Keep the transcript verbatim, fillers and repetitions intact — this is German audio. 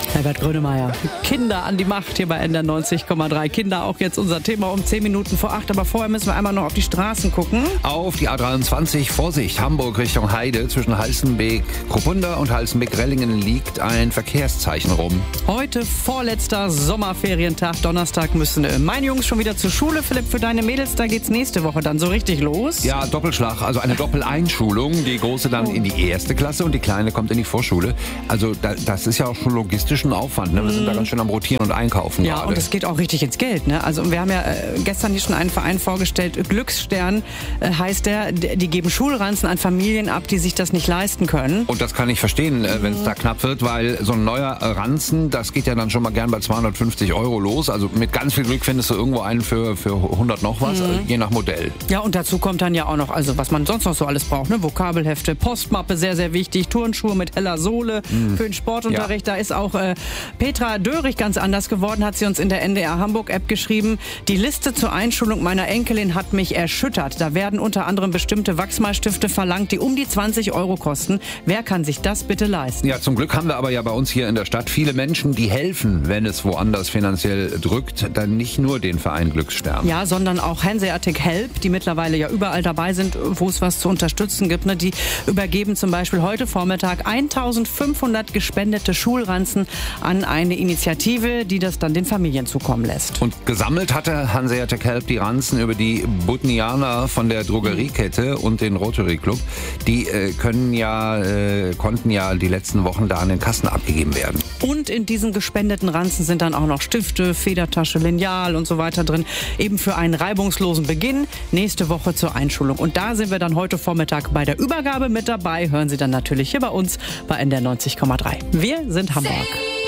Herbert Grönemeyer. Kinder an die Macht hier bei N D R neunzig Komma drei. Kinder auch jetzt unser Thema um zehn Minuten vor acht. Aber vorher müssen wir einmal noch auf die Straßen gucken. Auf die A dreiundzwanzig, Vorsicht, Hamburg Richtung Heide. Zwischen Halstenbek-Kruppunda und Halstenbek-Rellingen liegt ein Verkehrszeichen rum. Heute vorletzter Sommerferientag. Donnerstag müssen meine Jungs schon wieder zur Schule. Philipp, für deine Mädels, da geht's nächste Woche dann so richtig los. Ja, Doppelschlag, also eine Doppeleinschulung. Die große dann in die erste Klasse und die kleine kommt in die Vorschule. Also da, das ist ja auch schon logistisch ein Aufwand. Ne? Wir sind da ganz schön am Rotieren und einkaufen Ja, gerade. und es geht auch richtig ins Geld. Ne? Also wir haben ja äh, gestern hier schon einen Verein vorgestellt. Glücksstern äh, heißt der. Die geben Schulranzen an Familien ab, die sich das nicht leisten können. Und das kann ich verstehen, äh, wenn es da knapp wird, weil so ein neuer Ranzen, das geht ja dann schon mal gern bei zweihundertfünfzig Euro los. Also mit ganz viel Glück findest du irgendwo einen für, für hundert noch was, mhm. also je nach Modell. Ja, und dazu kommt dann ja auch noch, also was man sonst noch so alles braucht. Ne? Vokabelhefte, Postmappe, sehr, sehr wichtig. Turnschuhe mit heller Sohle mhm. für den Sportunterricht. Ja. Da ist auch äh, Petra Dörig ganz anders geworden, hat sie uns in der N D R Hamburg-App geschrieben. Die Liste zur Einschulung meiner Enkelin hat mich erschüttert. Da werden unter anderem bestimmte Wachsmalstifte verlangt, die um die zwanzig Euro kosten. Wer kann sich das bitte leisten? Ja, zum Glück haben wir aber ja bei uns hier in der Stadt viele Menschen, die helfen, wenn es woanders finanziell drückt. Dann nicht nur den Verein Glücksstern. Ja, sondern auch Hanseatic Help, die mittlerweile ja überall dabei sind, wo es was zu unterstützen gibt. Ne? Die übergeben zum Beispiel heute Vormittag eintausendfünfhundert gespendete Schulranzen an eine Initiative, die das dann den Familien zukommen lässt. Und gesammelt hatte Hanseatic Help die Ranzen über die Butnianer von der Drogeriekette und den Rotary Club. Die äh, können ja, äh, konnten ja die letzten Wochen da an den Kassen abgegeben werden. Und in diesen gespendeten Ranzen sind dann auch noch Stifte, Federtasche, Lineal und so weiter drin. Eben für einen reibungslosen Beginn nächste Woche zur Einschulung. Und da sind wir dann heute Vormittag bei der Übergabe mit dabei. Hören Sie dann natürlich hier bei uns bei N D R neunzig Komma drei. Wir sind Hamburg.